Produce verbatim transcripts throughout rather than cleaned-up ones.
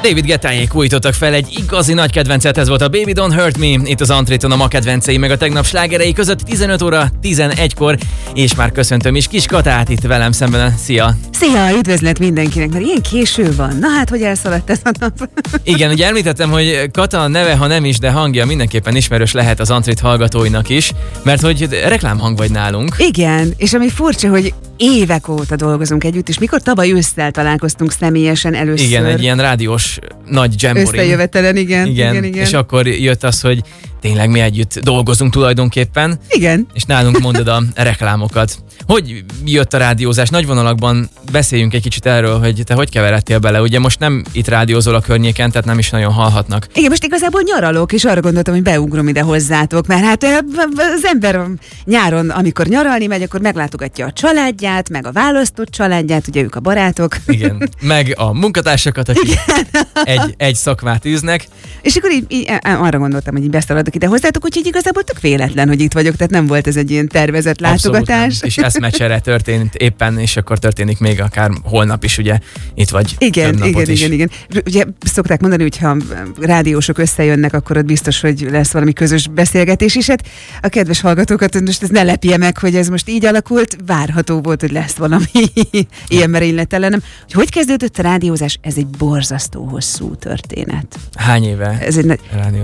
David Guettáék újítottak fel egy igazi nagy kedvencet, ez volt a Baby Don't Hurt Me, itt az Antréton a ma kedvencei, meg a tegnap slágerei között tizenöt óra tizenegykor, és már köszöntöm is Kis Katát itt velem szemben. Szia! Szia, üdvözlet mindenkinek, mert ilyen késő van. Na hát, hogy elszaladt ez a nap? Igen, ugye említettem, hogy Kata neve, ha nem is, de hangja mindenképpen ismerős lehet az Antrét hallgatóinak is, mert hogy reklámhang vagy nálunk. Igen, és ami furcsa, hogy évek óta dolgozunk együtt, és mikor tavaly ősszel találkoztunk személyesen először. Igen, egy ilyen rádiós nagy jamboree. Összejövetelen, igen, igen, igen, igen. És akkor jött az, hogy tényleg mi együtt dolgozunk tulajdonképpen. Igen. És nálunk mondod a reklámokat. Hogy jött a rádiózás? Nagy vonalakban beszéljünk egy kicsit erről, hogy te hogy keveredtél bele. Ugye most nem itt rádiózol a környéken, tehát nem is nagyon hallhatnak. Igen, most igazából nyaralok, és arra gondoltam, hogy beugrom ide hozzátok, mert hát az ember nyáron, amikor nyaralni megy, akkor meglátogatja a családját, meg a választott családját, ugye ők a barátok. Igen, meg a munkatársakat, akik egy, egy szakmát űznek. És akkor így, így arra gondoltam, hogy így beszaladok ide hozzátok, úgyhogy igazából tök véletlen, hogy itt vagyok, tehát nem volt ez egy ilyen tervezett látogatás. És eszmecsere történt éppen, és akkor történik még akár holnap is, ugye, itt vagy. Igen, igen, igen, igen. Ugye szokták mondani, hogy ha rádiósok összejönnek, akkor ott biztos, hogy lesz valami közös beszélgetés is. Hát a kedves hallgatókat most ez ne lepje meg, hogy ez most így alakult, várható volt, hogy lesz valami ilyen merényletellenem. Hogy hogy kezdődött a rádiózás? Ez egy borzasztó hosszú történet. Hány éve? Ez egy nagy...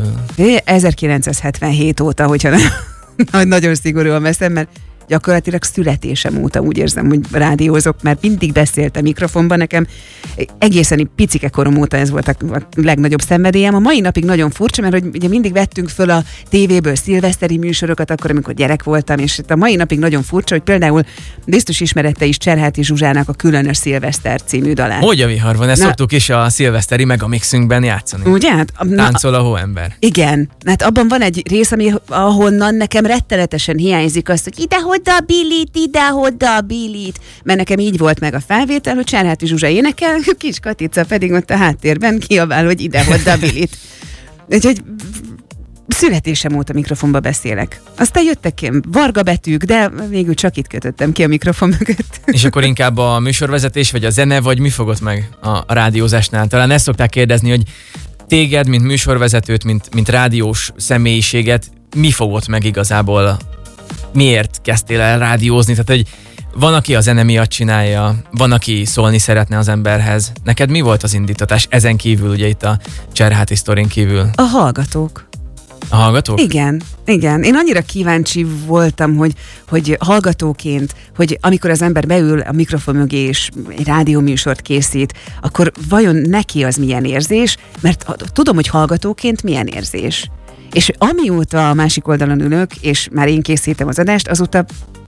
ezerkilencszázhetvenhét óta, hogyha nagyon szigorúan veszem, mert gyakorlatilag születésem óta úgy érzem, hogy rádiózok, mert mindig beszéltem mikrofonban. Nekem egészen picike korom óta ez volt a legnagyobb szenvedélyem. A mai napig nagyon furcsa, mert hogy ugye mindig vettünk föl a tévéből szilveszteri műsorokat, akkor, amikor gyerek voltam, és a mai napig nagyon furcsa, hogy például biztos ismerette is Cserháti Zsuzsának a Különös Szilveszter című dalát. Hogy a viharban, ezt Na, szoktuk is a szilveszteri megamixünkben játszani. Ugye? Hát, Táncol a hóember. Igen, hát abban van egy rész, ami, ahonnan nekem rettenetesen hiányzik azt, hogy ide-oda Billit, ide-oda Billit, mert nekem így volt meg a felvétel, hogy Cserháti Zsuzsa énekel, Kis Katica pedig ott a háttérben kiabál, hogy ide-oda Billit. Úgyhogy születésem óta mikrofonba beszélek. Aztán jöttek ki varga betűk, de végül csak itt kötöttem ki a mikrofon mögött. És akkor inkább a műsorvezetés, vagy a zene, vagy mi fogott meg a, a rádiózásnál? Talán ezt szokták kérdezni, hogy téged, mint műsorvezetőt, mint, mint rádiós személyiséget, mi fogott meg igazából? Miért kezdtél el rádiózni? Tehát, hogy van, aki a zene miatt csinálja, van, aki szólni szeretne az emberhez. Neked mi volt az indítatás? Ezen kívül, ugye itt a Cserháti sztorin kívül. A hallgatók. A hallgatók? Igen, igen. Én annyira kíváncsi voltam, hogy, hogy hallgatóként, hogy amikor az ember beül a mikrofon mögé és egy rádióműsort készít, akkor vajon neki az milyen érzés? Mert tudom, hogy hallgatóként milyen érzés. És amióta a másik oldalon ülök, és már én készítem az adást, azóta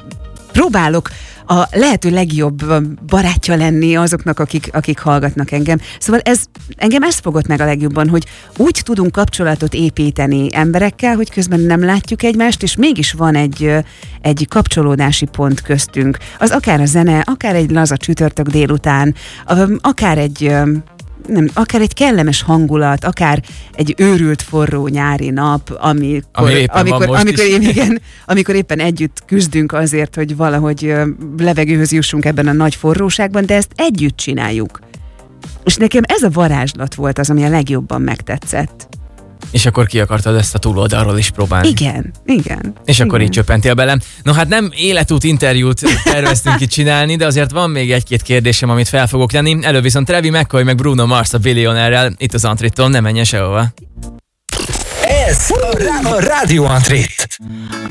próbálok a lehető legjobb barátja lenni azoknak, akik, akik hallgatnak engem. Szóval ez, engem ez fogott meg a legjobban, hogy úgy tudunk kapcsolatot építeni emberekkel, hogy közben nem látjuk egymást, és mégis van egy, egy kapcsolódási pont köztünk. Az akár a zene, akár egy laza csütörtök délután, akár egy... Nem, akár egy kellemes hangulat, akár egy őrült forró nyári nap, amikor, Ami amikor, amikor, én, igen, amikor éppen együtt küzdünk azért, hogy valahogy levegőhöz jussunk ebben a nagy forróságban, de ezt együtt csináljuk. És nekem ez a varázslat volt az, ami a legjobban megtetszett. És akkor ki akartad ezt a túloldalról is próbálni. Igen, igen. És akkor igen. így csöppentél belem. No hát nem életút interjút terveztünk itt csinálni, de azért van még egy-két kérdésem, amit fel fogok tenni. Elő viszont Trevi McCoy meg Bruno Mars a Billionaire-rel itt az Antréton, ne menjen sehova. Ez a Rádió Antrit.